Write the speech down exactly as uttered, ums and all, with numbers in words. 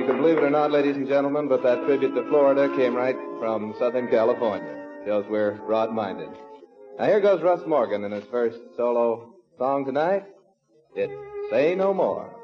you can believe it or not, ladies and gentlemen, but that tribute to Florida came right from Southern California. Shows we're broad-minded. Now here goes Russ Morgan in his first solo song tonight. It's Say No More.